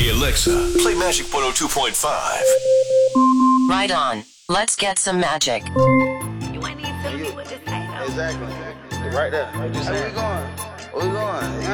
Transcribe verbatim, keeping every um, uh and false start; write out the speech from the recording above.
Hey Alexa, play Magic one oh two point five. Right on. Let's get some magic. You ain't need to tell me what to say, though. Exactly. Right there. What you saying? Where we going? Where we going?